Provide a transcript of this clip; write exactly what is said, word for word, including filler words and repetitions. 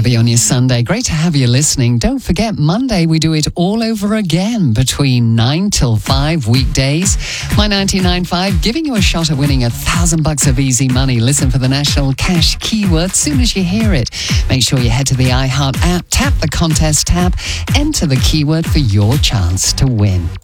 Abby on your Sunday. Great to have you listening. Don't forget, Monday we do it all over again between nine till five weekdays. My ninety-nine point five giving you a shot at winning a thousand bucks of easy money. Listen for the National Cash keyword soon as you hear it. Make sure you head to the iHeart app, tap the contest tab, enter the keyword for your chance to win.